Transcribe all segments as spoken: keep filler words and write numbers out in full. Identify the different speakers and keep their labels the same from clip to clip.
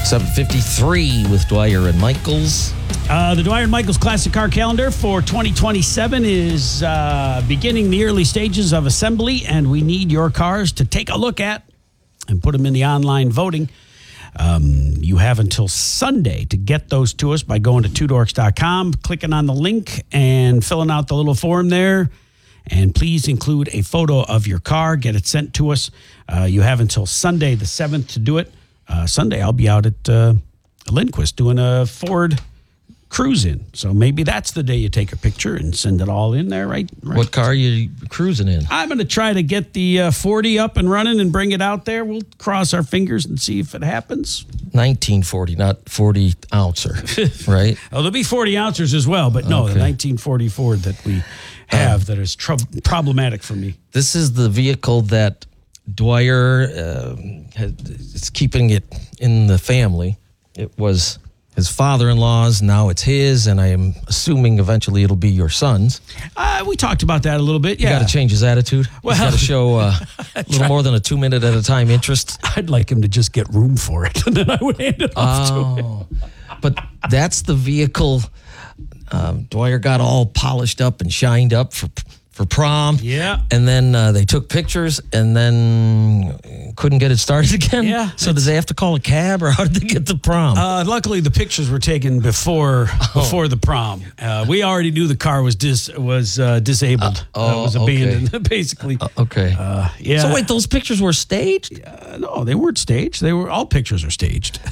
Speaker 1: seven fifty-three with Dwyer and Michaels.
Speaker 2: Uh, the Dwyer and Michaels Classic Car Calendar for twenty twenty-seven is uh, beginning the early stages of assembly, and we need your cars to take a look at and put them in the online voting. Um, you have until Sunday to get those to us by going to two dorks dot com, clicking on the link, and filling out the little form there. And please include a photo of your car. Get it sent to us. Uh, you have until Sunday the seventh to do it. Uh, Sunday, I'll be out at uh, Lindquist doing a Ford cruise-in. So maybe that's the day you take a picture and send it all in there, right? right.
Speaker 1: What car are you cruising in?
Speaker 2: I'm going to try to get the uh, forty up and running and bring it out there. We'll cross our fingers and see if it happens.
Speaker 1: nineteen forty, not forty ouncer, right?
Speaker 2: Oh, there'll be forty ounces as well, but no,
Speaker 1: Okay.
Speaker 2: the nineteen forty Ford that we have that is tr- problematic for me.
Speaker 1: This is the vehicle that Dwyer uh, has, it's keeping it in the family. It was his father-in-law's, now it's his, and I am assuming eventually it'll be your son's.
Speaker 2: Uh, we talked about that a little bit,
Speaker 1: You
Speaker 2: yeah.
Speaker 1: got to change his attitude.
Speaker 2: Well-
Speaker 1: He's got to show uh, a little more than a two-minute at a time interest.
Speaker 2: I'd like him to just get room for it, and then I would hand it off to him.
Speaker 1: Oh, but that's the vehicle um, Dwyer got all polished up and shined up for for prom.
Speaker 2: Yeah.
Speaker 1: And then uh, they took pictures and then couldn't get it started again.
Speaker 2: Yeah.
Speaker 1: So did they have to call a cab, or how did they get to prom?
Speaker 2: Uh, luckily, the pictures were taken before
Speaker 1: Oh.
Speaker 2: before the prom. Uh, we already knew the car was dis was uh, disabled.
Speaker 1: Uh, oh,
Speaker 2: uh, was abandoned, basically.
Speaker 1: Uh, okay.
Speaker 2: Uh, yeah.
Speaker 1: So wait, those pictures were staged?
Speaker 2: Uh, no, they weren't staged. They were all pictures are staged.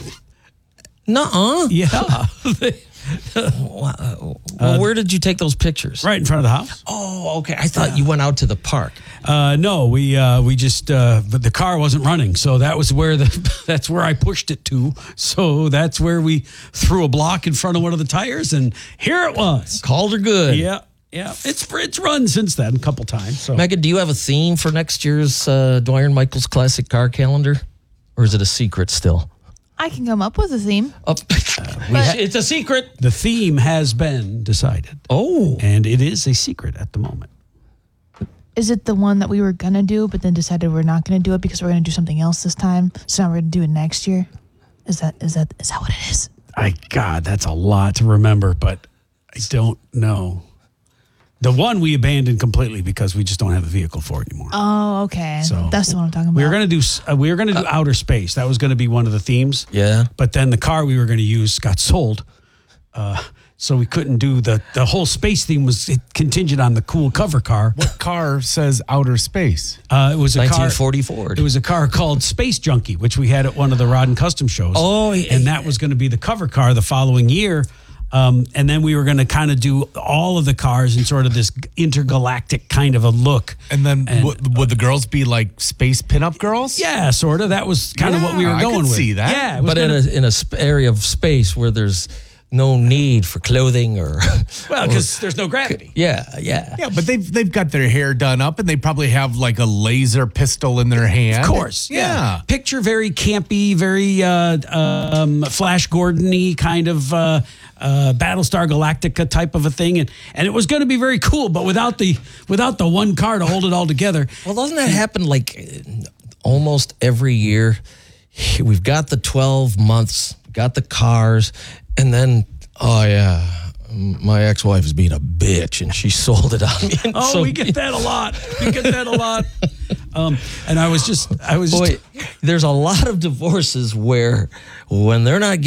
Speaker 1: Nuh-uh.
Speaker 2: yeah.
Speaker 1: Well, where did you take those pictures?
Speaker 2: Right in front of the house.
Speaker 1: Oh, okay. I thought you went out to the park.
Speaker 2: Uh, no, we uh, we just uh, but the car wasn't running, so that was where the that's where I pushed it to. So that's where we threw a block in front of one of the tires, and here it was.
Speaker 1: Called her good.
Speaker 2: Yeah, yeah. It's it's run since then a couple times. So
Speaker 1: Megan, do you have a theme for next year's uh, Dwyer and Michaels Classic Car Calendar? Or is it a secret still?
Speaker 3: I can come up with a theme.
Speaker 1: Oh,
Speaker 3: But-
Speaker 1: it's a secret.
Speaker 2: the theme has been decided,
Speaker 1: Oh.
Speaker 2: and it is a secret at the moment.
Speaker 3: Is it the one that we were going to do, but then decided we're not going to do it because we're going to do something else this time? So now we're going to do it next year? Is that is that is that what it is?
Speaker 2: I God, that's a lot to remember, but I don't know. The one we abandoned completely because we just don't have a vehicle for it anymore.
Speaker 3: Oh, okay.
Speaker 2: So-
Speaker 3: That's the one I'm talking about.
Speaker 2: We were gonna do uh, we were gonna do outer space. That was gonna be one of the themes.
Speaker 1: Yeah.
Speaker 2: But then the car we were gonna use got sold, uh, so we couldn't do the the whole space theme was contingent on the cool cover car.
Speaker 4: What car says outer space?
Speaker 2: Uh, it was a
Speaker 1: nineteen
Speaker 2: car.
Speaker 1: forty Ford.
Speaker 2: It was a car called Space Junkie, which we had at one of the Rod and Custom shows.
Speaker 1: Oh, yeah.
Speaker 2: and that was going to be the cover car the following year. Um, and then we were going to kind of do all of the cars in sort of this intergalactic kind of a look.
Speaker 4: And then
Speaker 2: And-
Speaker 4: would, would the girls be like space pinup girls?
Speaker 2: Yeah, sort of. That was kind of what we were
Speaker 4: Yeah, I
Speaker 2: going
Speaker 4: could
Speaker 2: with.
Speaker 4: see that.
Speaker 2: Yeah, it was
Speaker 1: but in
Speaker 2: gonna-
Speaker 1: a in a sp- area of space where there's no need for clothing or
Speaker 2: well, because there's no gravity.
Speaker 1: yeah, yeah.
Speaker 4: Yeah, but they've they've got their hair done up and they probably have like a laser pistol in their hand.
Speaker 2: Of course, yeah.
Speaker 4: Yeah.
Speaker 2: Picture very campy, very uh, um, Flash Gordon-y kind of uh, uh, Battlestar Galactica type of a thing, and and it was going to be very cool, but without the without the one car to hold it all together.
Speaker 1: Well, doesn't that happen like uh, almost every year? We've got the twelve months, got the cars, and then, oh, yeah, my ex-wife is being a bitch, and she sold it on me. And
Speaker 2: Oh,
Speaker 1: so-
Speaker 2: we get that a lot. We get that a lot. Um, and I was just, I was just.
Speaker 1: Boy, there's a lot of divorces where when they're not